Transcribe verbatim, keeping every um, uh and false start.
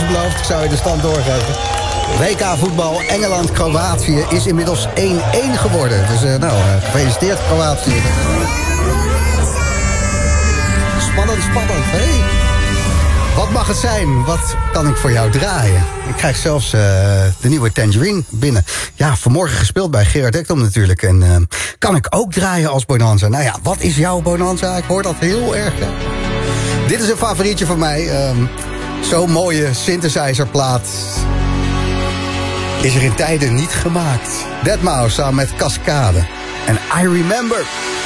beloofd. Ik zou je de stand doorgeven. W K voetbal Engeland-Kroatië is inmiddels één-één geworden. Dus uh, nou, uh, gefeliciteerd Kroatië. Spannend, spannend. Hey. Wat mag het zijn? Wat kan ik voor jou draaien? Ik krijg zelfs uh, de nieuwe Tangerine binnen. Ja, vanmorgen gespeeld bij Gerard Ekdom natuurlijk. En uh, kan ik ook draaien als Bonanza? Nou ja, wat is jouw Bonanza? Ik hoor dat heel erg. Hè? Dit is een favorietje van mij. Um, Zo'n mooie synthesizerplaat is er in tijden niet gemaakt. deadmau five samen met Cascade. En I Remember.